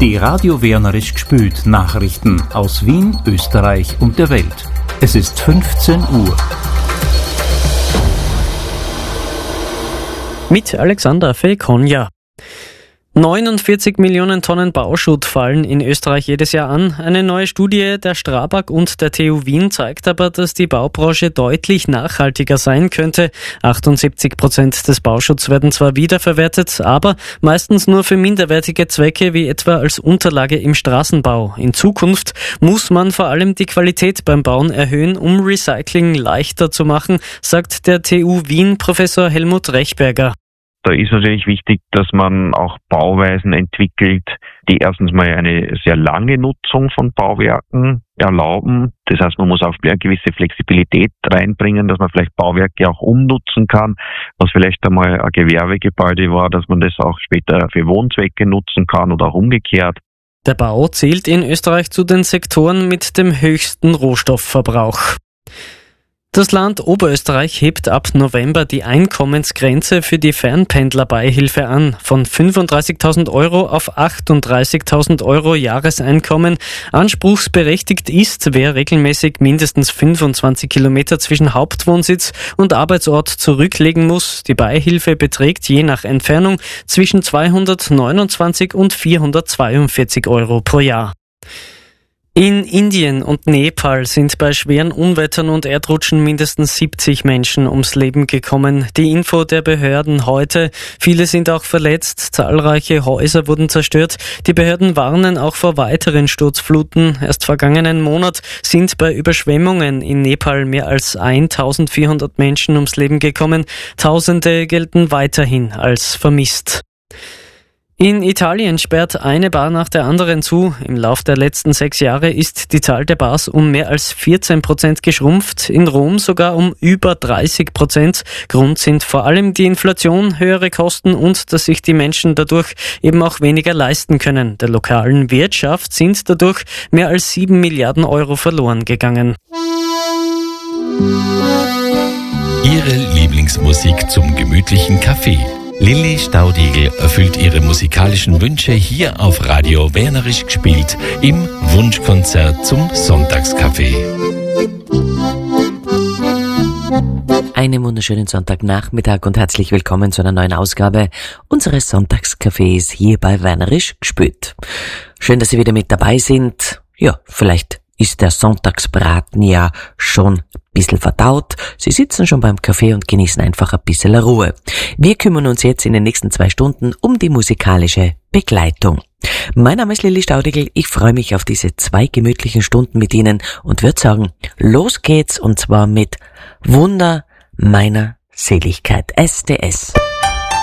Die Radio Wernerisch gespült Nachrichten aus Wien, Österreich und der Welt. Es ist 15 Uhr. Mit Alexander Felkonja. 49 Millionen Tonnen Bauschutt fallen in Österreich jedes Jahr an. Eine neue Studie der Strabag und der TU Wien zeigt aber, dass die Baubranche deutlich nachhaltiger sein könnte. 78% des Bauschutts werden zwar wiederverwertet, aber meistens nur für minderwertige Zwecke, wie etwa als Unterlage im Straßenbau. In Zukunft muss man vor allem die Qualität beim Bauen erhöhen, um Recycling leichter zu machen, sagt der TU Wien Professor Helmut Rechberger. Da ist natürlich wichtig, dass man auch Bauweisen entwickelt, die erstens mal eine sehr lange Nutzung von Bauwerken erlauben. Das heißt, man muss auch eine gewisse Flexibilität reinbringen, dass man vielleicht Bauwerke auch umnutzen kann, was vielleicht einmal ein Gewerbegebäude war, dass man das auch später für Wohnzwecke nutzen kann oder auch umgekehrt. Der Bau zählt in Österreich zu den Sektoren mit dem höchsten Rohstoffverbrauch. Das Land Oberösterreich hebt ab November die Einkommensgrenze für die Fernpendlerbeihilfe an, von 35.000 Euro auf 38.000 Euro Jahreseinkommen. Anspruchsberechtigt ist, wer regelmäßig mindestens 25 Kilometer zwischen Hauptwohnsitz und Arbeitsort zurücklegen muss. Die Beihilfe beträgt je nach Entfernung zwischen 229 und 442 Euro pro Jahr. In Indien und Nepal sind bei schweren Unwettern und Erdrutschen mindestens 70 Menschen ums Leben gekommen. Die Info der Behörden heute. Viele sind auch verletzt. Zahlreiche Häuser wurden zerstört. Die Behörden warnen auch vor weiteren Sturzfluten. Erst vergangenen Monat sind bei Überschwemmungen in Nepal mehr als 1400 Menschen ums Leben gekommen. Tausende gelten weiterhin als vermisst. In Italien sperrt eine Bar nach der anderen zu. Im Lauf der letzten 6 Jahre ist die Zahl der Bars um mehr als 14% geschrumpft, in Rom sogar um über 30%. Grund sind vor allem die Inflation, höhere Kosten und dass sich die Menschen dadurch eben auch weniger leisten können. Der lokalen Wirtschaft sind dadurch mehr als 7 Milliarden Euro verloren gegangen. Ihre Lieblingsmusik zum gemütlichen Kaffee. Lilly Staudigl erfüllt ihre musikalischen Wünsche hier auf Radio Wernerisch gespielt im Wunschkonzert zum Sonntagskaffee. Einen wunderschönen Sonntagnachmittag und herzlich willkommen zu einer neuen Ausgabe unseres Sonntagscafés hier bei Wernerisch gespielt. Schön, dass Sie wieder mit dabei sind. Ja, vielleicht ist der Sonntagsbraten ja schon ein bisschen verdaut. Sie sitzen schon beim Kaffee und genießen einfach ein bisschen Ruhe. Wir kümmern uns jetzt in den nächsten 2 Stunden um die musikalische Begleitung. Mein Name ist Lilly Staudigl. Ich freue mich auf diese 2 gemütlichen Stunden mit Ihnen und würde sagen, los geht's und zwar mit Wunder meiner Seligkeit. SDS.